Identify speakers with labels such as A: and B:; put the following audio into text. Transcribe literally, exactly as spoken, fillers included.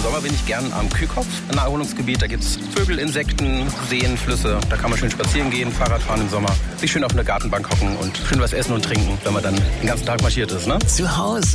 A: Im Sommer bin ich gern am Kühkopf, ein Naherholungsgebiet. Da gibt es Vögel, Insekten, Seen, Flüsse. Da kann man schön spazieren gehen, Fahrrad fahren im Sommer. Sich schön auf eine Gartenbank hocken und schön was essen und trinken, wenn man dann den ganzen Tag marschiert ist. Ne?
B: Zu Hause